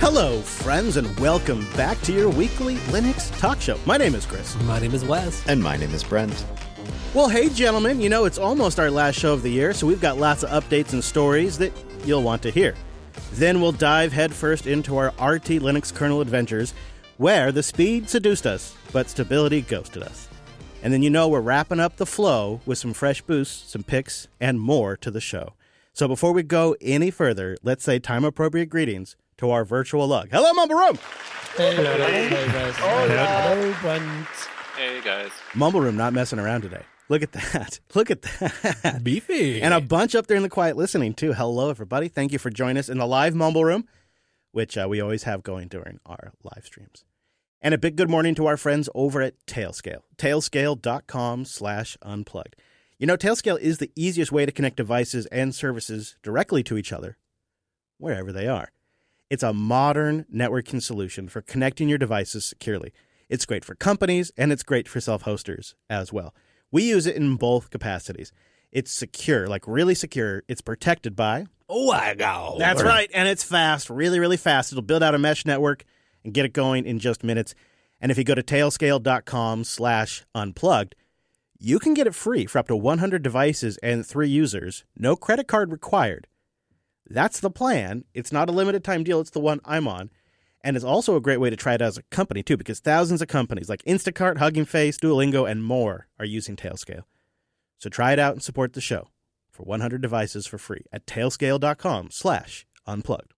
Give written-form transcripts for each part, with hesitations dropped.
Hello, friends, and welcome back to your weekly Linux talk show. My name is Chris. My name is Wes. And my name is Brent. Well, hey, gentlemen, you know, it's almost our last show of the year, so we've got lots of updates and stories that you'll want to hear. Then we'll dive headfirst into our RT Linux kernel adventures, where the speed seduced us, but stability ghosted us. And then you know we're wrapping up the flow with some fresh boosts, some picks, and more to the show. So before we go any further, let's say time-appropriate greetings to our virtual lug. Hello, Mumble Room! Hey, guys. Hello, Brent. Hey, guys. Mumble Room not messing around today. Look at that. Look at that. Beefy. And a bunch up there in the quiet listening, too. Hello, everybody. Thank you for joining us in the live Mumble Room, which we always have going during our live streams. And a big good morning to our friends over at Tailscale. Tailscale.com/unplugged. You know, Tailscale is the easiest way to connect devices and services directly to each other, wherever they are. It's a modern networking solution for connecting your devices securely. It's great for companies, and it's great for self-hosters as well. We use it in both capacities. It's secure, like really secure. It's protected by WiGo. That's right, and it's fast, really, really fast. It'll build out a mesh network and get it going in just minutes. And if you go to tailscale.com/unplugged, you can get it free for up to 100 devices and 3 users. No credit card required. That's the plan. It's not a limited time deal. It's the one I'm on. And it's also a great way to try it as a company, too, because thousands of companies like Instacart, Hugging Face, Duolingo, and more are using Tailscale. So try it out and support the show for 100 devices for free at tailscale.com/unplugged.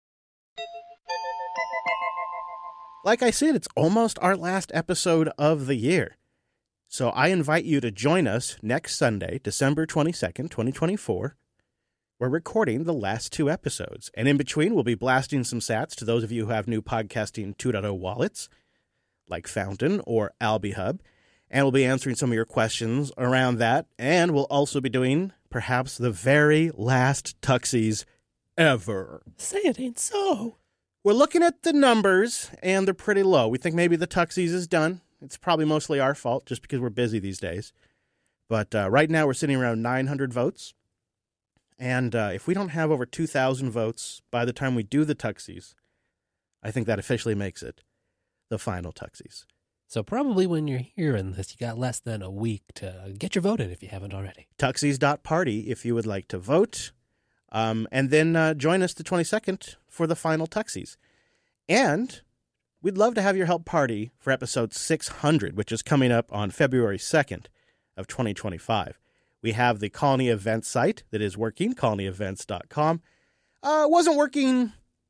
Like I said, it's almost our last episode of the year. So I invite you to join us next Sunday, December 22nd, 2024. We're recording the last 2 episodes, and in between we'll be blasting some sats to those of you who have new Podcasting 2.0 wallets, like Fountain or AlbiHub, and we'll be answering some of your questions around that, and we'll also be doing perhaps the very last Tuxies ever. Say it ain't so. We're looking at the numbers, and they're pretty low. We think maybe the Tuxies is done. It's probably mostly our fault, just because we're busy these days. But right now we're sitting around 900 votes. And if we don't have over 2,000 votes by the time we do the Tuxies, I think that officially makes it the final Tuxies. So probably when you're hearing this, you got less than a week to get your vote in if you haven't already. Tuxies.party if you would like to vote. And then join us the 22nd for the final Tuxies. And we'd love to have your help party for episode 600, which is coming up on February 2nd of 2025. We have the Colony Events site that is working, colonyevents.com. Wasn't working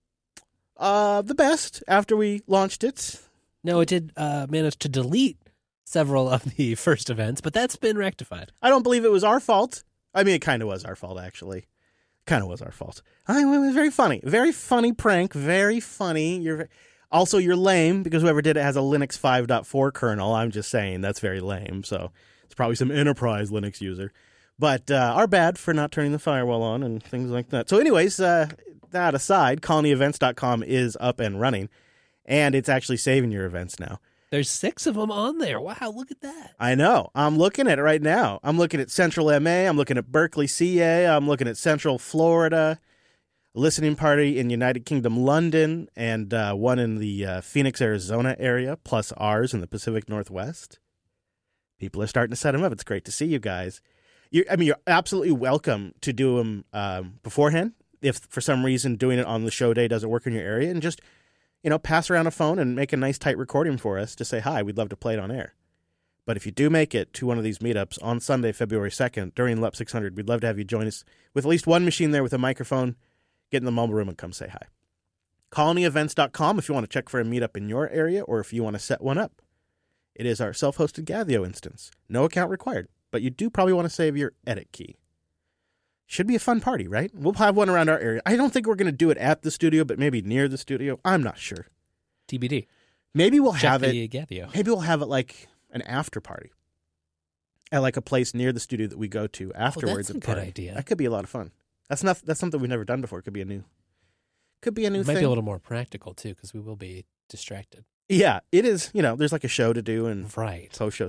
the best after we launched it. No, it did manage to delete several of the first events, but that's been rectified. I don't believe it was our fault. I mean, it kind of was our fault, actually. Kind of was our fault. It was very funny. Very funny prank. Very funny. You're lame, because whoever did it has a Linux 5.4 kernel. I'm just saying that's very lame. So it's probably some enterprise Linux user. But our bad for not turning the firewall on and things like that. So anyways, that aside, colonyevents.com is up and running. And it's actually saving your events now. There's 6 of them on there. Wow, look at that. I know. I'm looking at it right now. I'm looking at Central MA. I'm looking at Berkeley, CA. I'm looking at Central Florida. A listening party in United Kingdom, London, and one in the Phoenix, Arizona area, plus ours in the Pacific Northwest. People are starting to set them up. It's great to see you guys. You're absolutely welcome to do them beforehand. If for some reason doing it on the show day doesn't work in your area, and just pass around a phone and make a nice tight recording for us to say hi. We'd love to play it on air. But if you do make it to one of these meetups on Sunday, February 2nd, during LUP 600, we'd love to have you join us with at least one machine there with a microphone. Get in the mobile room and come say hi. Colonyevents.com if you want to check for a meetup in your area or if you want to set one up. It is our self-hosted Gathio instance. No account required, but you do probably want to save your edit key. Should be a fun party, right? We'll have one around our area. I don't think we're going to do it at the studio, but maybe near the studio. I'm not sure. TBD. Maybe we'll have it. Gathio. Maybe we'll have it like an after party at like a place near the studio that we go to afterwards. That's a good idea. That could be a lot of fun. That's something we've never done before. It could be a new It thing. might be a little more practical too, because we will be distracted. Yeah, it is. There's like a show to do and right post show.